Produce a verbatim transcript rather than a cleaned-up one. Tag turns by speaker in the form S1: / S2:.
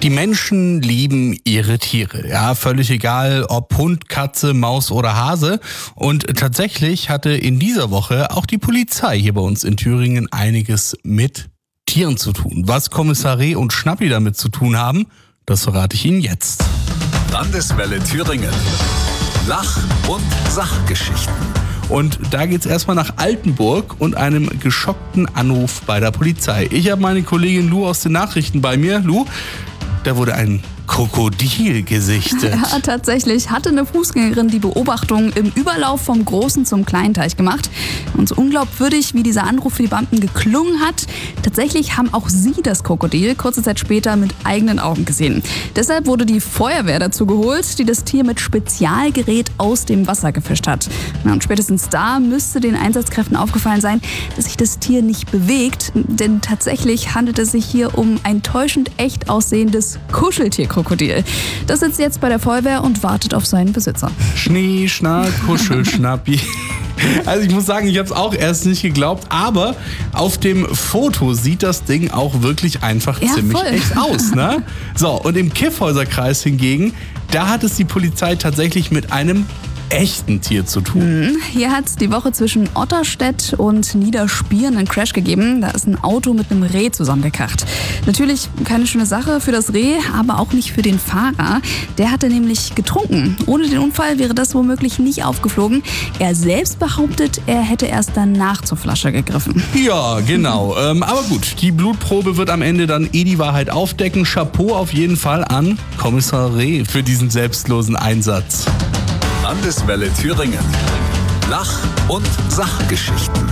S1: Die Menschen lieben ihre Tiere, ja, völlig egal, ob Hund, Katze, Maus oder Hase. Und tatsächlich hatte in dieser Woche auch die Polizei hier bei uns in Thüringen einiges mit Tieren zu tun. Was Kommissar Reh und Schnappi damit zu tun haben, das verrate ich Ihnen jetzt.
S2: Landeswelle Thüringen. Lach- und Sachgeschichten.
S1: Und da geht's erstmal nach Altenburg und einem geschockten Anruf bei der Polizei. Ich habe meine Kollegin Lu aus den Nachrichten bei mir. Lu, da wurde ein Krokodil gesichtet.
S3: Ja, tatsächlich hatte eine Fußgängerin die Beobachtung im Überlauf vom großen zum kleinen Teich gemacht. Und so unglaubwürdig, wie dieser Anruf für die Beamten geklungen hat, tatsächlich haben auch sie das Krokodil kurze Zeit später mit eigenen Augen gesehen. Deshalb wurde die Feuerwehr dazu geholt, die das Tier mit Spezialgerät aus dem Wasser gefischt hat. Na, und spätestens da müsste den Einsatzkräften aufgefallen sein, dass sich das Tier nicht bewegt, denn tatsächlich handelt es sich hier um ein täuschend echt aussehendes Kuscheltierkrokodil. Das sitzt jetzt bei der Feuerwehr und wartet auf seinen Besitzer.
S1: Schnee, Schnack, Kuschel, Schnappi. Also ich muss sagen, ich habe es auch erst nicht geglaubt, aber auf dem Foto sieht das Ding auch wirklich einfach
S3: Ja,
S1: ziemlich
S3: voll.
S1: echt aus, ne? So, und im Kiffhäuserkreis hingegen, da hat es die Polizei tatsächlich mit einem echten Tier zu tun.
S3: Hier hat es die Woche zwischen Otterstedt und Niederspieren einen Crash gegeben. Da ist ein Auto mit einem Reh zusammengekracht. Natürlich keine schöne Sache für das Reh, aber auch nicht für den Fahrer. Der hatte nämlich getrunken. Ohne den Unfall wäre das womöglich nicht aufgeflogen. Er selbst behauptet, er hätte erst danach zur Flasche gegriffen.
S1: Ja, genau. ähm, aber gut, die Blutprobe wird am Ende dann eh die Wahrheit aufdecken. Chapeau auf jeden Fall an Kommissar Reh für diesen selbstlosen Einsatz.
S2: Landeswelle Thüringen. Lach- und Sachgeschichten.